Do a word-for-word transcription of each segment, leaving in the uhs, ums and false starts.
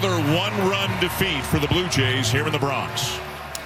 Another one-run defeat for the Blue Jays here in the Bronx.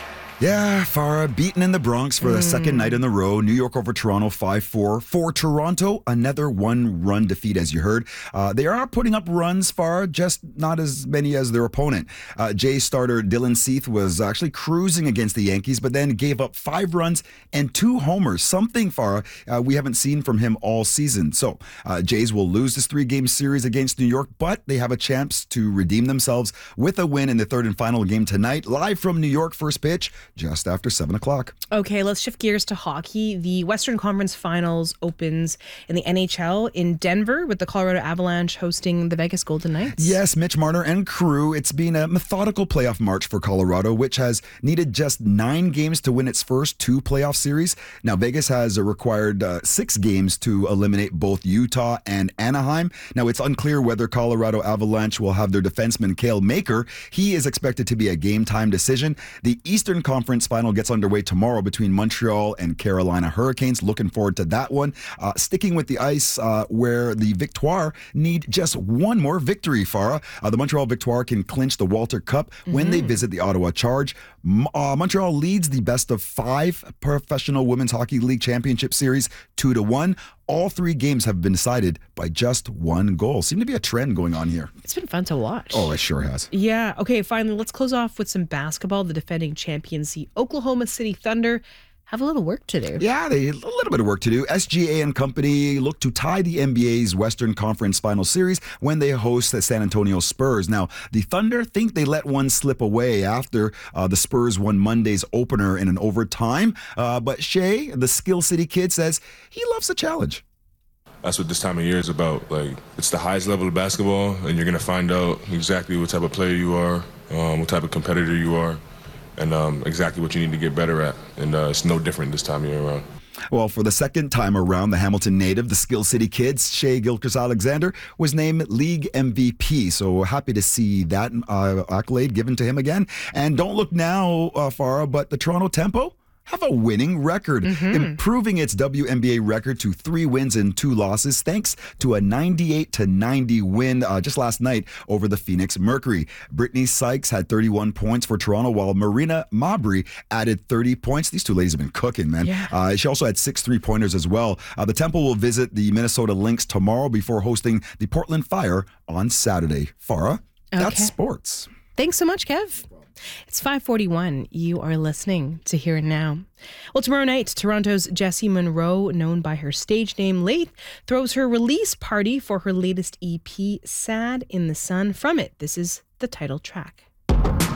Yeah, Farah beaten in the Bronx for the mm. second night in a row. New York over Toronto five four. For Toronto, another one-run defeat, as you heard. Uh, they are putting up runs, Farah, just not as many as their opponent. Uh, Jays starter Dylan Cease was actually cruising against the Yankees, but then gave up five runs and two homers. Something, Farah, uh, we haven't seen from him all season. So, uh, Jays will lose this three-game series against New York, but they have a chance to redeem themselves with a win in the third and final game tonight. Live from New York, first pitch just after seven o'clock. Okay, let's shift gears to hockey. The Western Conference Finals opens in the N H L in Denver with the Colorado Avalanche hosting the Vegas Golden Knights. Yes, Mitch Marner and crew. It's been a methodical playoff march for Colorado, which has needed just nine games to win its first two playoff series. Now, Vegas has required uh, six games to eliminate both Utah and Anaheim. Now, it's unclear whether Colorado Avalanche will have their defenseman Cale Makar. He is expected to be a game-time decision. The Eastern Conference Final gets underway tomorrow between Montreal and Carolina Hurricanes. Looking forward to that one. Uh, sticking with the ice, uh, where the Victoire need just one more victory, Farah. Uh, the Montreal Victoire can clinch the Walter Cup mm-hmm. when they visit the Ottawa Charge. Uh, Montreal leads the best of five Professional Women's Hockey League Championship Series two to one. All three games have been decided by just one goal. Seems to be a trend going on here. It's been fun to watch. Oh, it sure has. Yeah. Okay, finally, let's close off with some basketball. The defending champions, the Oklahoma City Thunder, have a little work to do. Yeah, they a little bit of work to do. S G A and company look to tie the N B A's Western Conference Final Series when they host the San Antonio Spurs. Now, the Thunder think they let one slip away after uh, the Spurs won Monday's opener in an overtime. Uh, but Shea, the Skill City kid, says he loves the challenge. That's what this time of year is about. Like, it's the highest level of basketball, and you're going to find out exactly what type of player you are, um, what type of competitor you are, and um, exactly what you need to get better at. And uh, it's no different this time of year around. Well, for the second time around, the Hamilton native, the Skill City Kids, Shea Gilchrist-Alexander, was named League M V P. So happy to see that uh, accolade given to him again. And don't look now, uh, Farah, but the Toronto Tempo have a winning record, mm-hmm. improving its W N B A record to three wins and two losses, thanks to a ninety-eight to ninety win uh, just last night over the Phoenix Mercury. Brittany Sykes had thirty-one points for Toronto, while Marina Mabrey added thirty points. These two ladies have been cooking, man. Yeah. Uh, she also had six three-pointers as well. Uh, the Temple will visit the Minnesota Lynx tomorrow before hosting the Portland Fire on Saturday. Farah, that's okay. Sports. Thanks so much, Kev. It's five forty-one. You are listening to Here and Now. Well, tomorrow night, Toronto's Jessie Monroe, known by her stage name Laith, throws her release party for her latest E P, Sad in the Sun. From it, this is the title track.